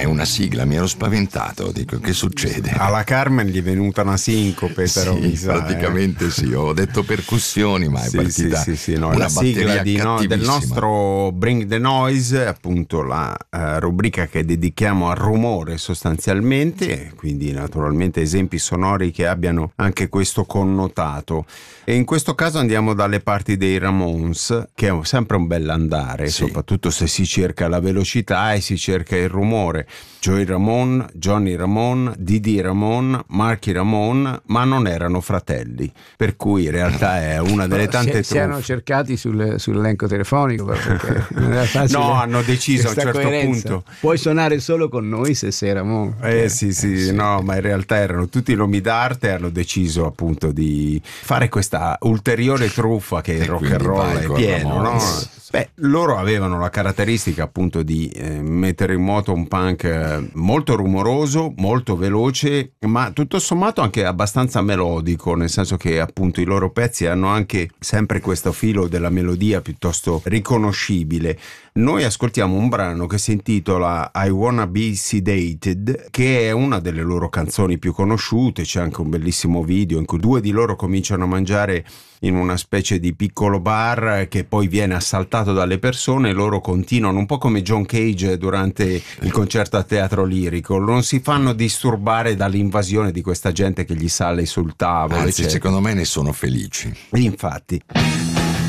una sigla, mi ero spaventato, dico che succede? Alla Carmen gli è venuta una sincope, però sì, mi sa, praticamente sì, ho detto percussioni, ma è partita no, una la sigla batteria del nostro Bring the Noise, appunto la rubrica che dedichiamo al rumore sostanzialmente, quindi naturalmente esempi sonori che abbiano anche questo connotato. E in questo caso andiamo dalle parti dei Ramones, che è sempre un bell'andare, Sì. soprattutto se si cerca la velocità e si cerca il rumore. Joey Ramone, Johnny Ramone, Didi Ramone, Marky Ramone, ma non erano fratelli, per cui in realtà è una delle tante si erano cercati sull'elenco telefonico, perché non era facile. No, hanno deciso a un certo coerenza. punto. Puoi suonare solo con noi se sei Ramone. Sì, no, ma in realtà erano tutti nomi d'arte e hanno deciso appunto di fare questa ulteriore truffa che il rock and roll è pieno, no? Beh, loro avevano la caratteristica appunto di mettere in moto un punk molto rumoroso, molto veloce, ma tutto sommato anche abbastanza melodico, nel senso che appunto i loro pezzi hanno anche sempre questo filo della melodia piuttosto riconoscibile. Noi ascoltiamo un brano che si intitola I Wanna Be Sedated, che è una delle loro canzoni più conosciute. C'è anche un bellissimo video in cui due di loro cominciano a mangiare in una specie di piccolo bar che poi viene assaltato dalle persone e loro continuano, un po' come John Cage durante il concerto a Teatro Lirico, non si fanno disturbare dall'invasione di questa gente che gli sale sul tavolo. Anzi, secondo me ne sono felici. Infatti.